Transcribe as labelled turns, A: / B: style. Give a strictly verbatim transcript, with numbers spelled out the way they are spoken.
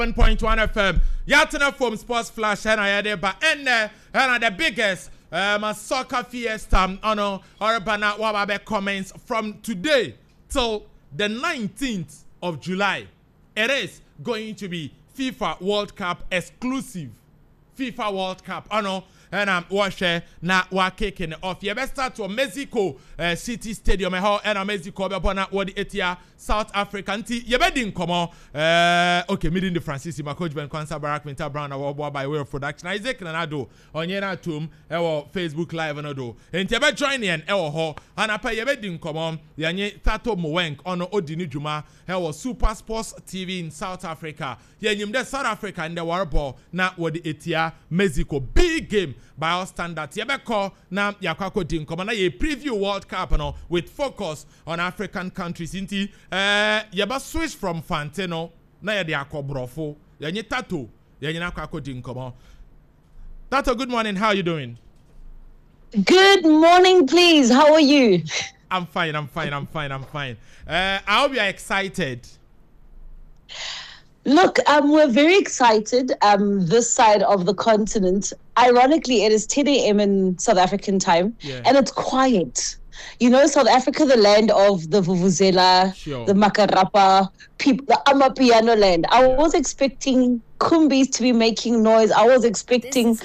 A: one point one F M. Yatana from Sports Flash and I had it, but and and the biggest um soccer fiesta on Orbana Wababe comments from today till the nineteenth of July. It is going to be FIFA World Cup exclusive. FIFA World Cup. I know. And I'm watching now. We're kicking off. You best start to Mexico uh, City Stadium. And I'm Mexico. We're going to Etia South Africa. You better come on. Okay, meeting the Francis. My coach Ben Kwanzaa Barack Minta Brown. I by way of production. Isaac Nanado on Yena Tum. Our Facebook Live and do. And you better join in. Our and I pay you better come on. Yanye Tato Mowenk on Odini Juma. Our Super Sports T V in South Africa. Yanyim the South Africa and the Warbo. Now what the Etia Mexico big game. By our standards, Yabeko na yakwako din come na ye preview World Cup no with focus on African countries. Inti eh yaba switch from Fantino na ye de akobrofo yenye Tato yenye na kwako din come. Tato, good morning. How are you doing?
B: Good morning, please. How are you?
A: I'm fine. I'm fine. I'm fine. I'm fine. Uh, I hope you are excited.
B: Look, um, we're very excited. Um, this side of the continent. Ironically, it is ten a.m. in South African time, yeah. And it's quiet. You know, South Africa, the land of the vuvuzela, sure. The makarapa, people, the amapiano land. I yeah. was expecting kumbis to be making noise. I was expecting